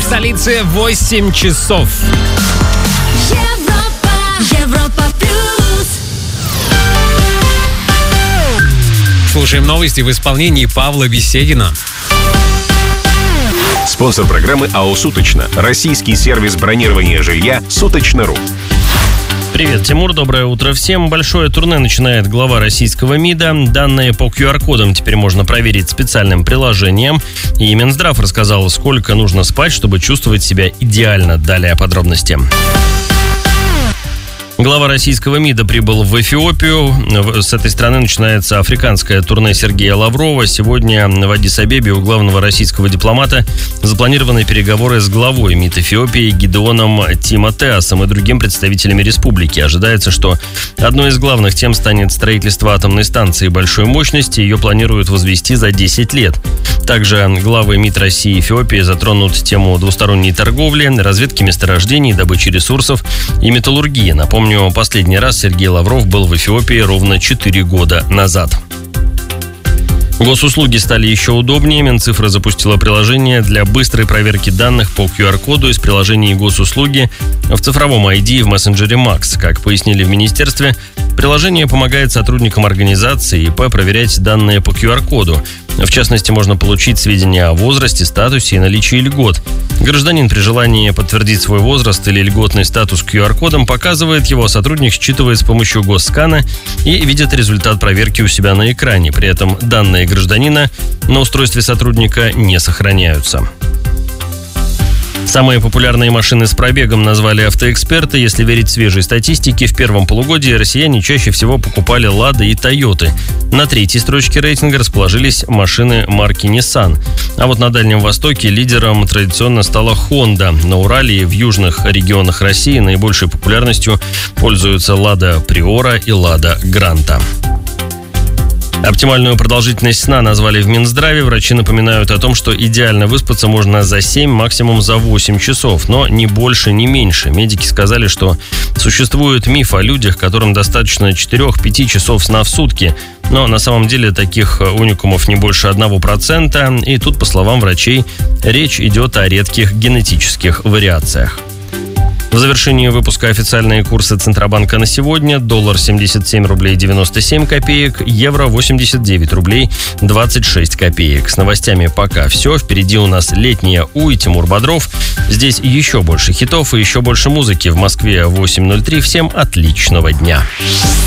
столице 8 часов. Европа плюс. Слушаем новости в исполнении Павла Беседина. Спонсор программы АО «Суточно». Российский сервис бронирования жилья «Суточно.ру». Привет, Тимур, доброе утро всем. Большое турне начинает глава российского МИДа. Данные по QR-кодам теперь можно проверить специальным приложением. И Минздрав рассказал, сколько нужно спать, чтобы чувствовать себя идеально. Далее подробности. Глава российского МИДа прибыл в Эфиопию. С этой страны начинается африканское турне Сергея Лаврова. Сегодня в Аддис-Абебе у главного российского дипломата запланированы переговоры с главой МИД Эфиопии Гидеоном Тимотеасом и другими представителями республики. Ожидается, что одной из главных тем станет строительство атомной станции большой мощности. Ее планируют возвести за 10 лет. Также главы МИД России и Эфиопии затронут тему двусторонней торговли, разведки месторождений, добычи ресурсов и металлургии. Напомню, последний раз Сергей Лавров был в Эфиопии ровно 4 года назад. Госуслуги стали еще удобнее. Минцифра запустила приложение для быстрой проверки данных по QR-коду из приложений госуслуги в цифровом ID в мессенджере Max. Как пояснили в министерстве, приложение помогает сотрудникам организации ИП проверять данные по QR-коду. В частности, можно получить сведения о возрасте, статусе и наличии льгот. Гражданин при желании подтвердить свой возраст или льготный статус QR-кодом показывает его, сотрудник считывает с помощью госскана и видит результат проверки у себя на экране. При этом данные гражданина на устройстве сотрудника не сохраняются. Самые популярные машины с пробегом назвали автоэксперты. Если верить свежей статистике, в первом полугодии россияне чаще всего покупали «Лады» и «Тойоты». На третьей строчке рейтинга расположились машины марки Nissan. А вот на Дальнем Востоке лидером традиционно стала Honda. На Урале и в южных регионах России наибольшей популярностью пользуются «Лада Приора» и «Лада Гранта». Оптимальную продолжительность сна назвали в Минздраве. Врачи напоминают о том, что идеально выспаться можно за 7, максимум за 8 часов, но ни больше, ни меньше. Медики сказали, что существует миф о людях, которым достаточно 4-5 часов сна в сутки. Но на самом деле таких уникумов не больше 1%. И тут, по словам врачей, речь идет о редких генетических вариациях. В завершении выпуска официальные курсы Центробанка на сегодня. Доллар 77 рублей 97 копеек, евро 89 рублей 26 копеек. С новостями пока все. Впереди у нас летняя У и Тимур Бодров. Здесь еще больше хитов и еще больше музыки. В Москве 8:03. Всем отличного дня.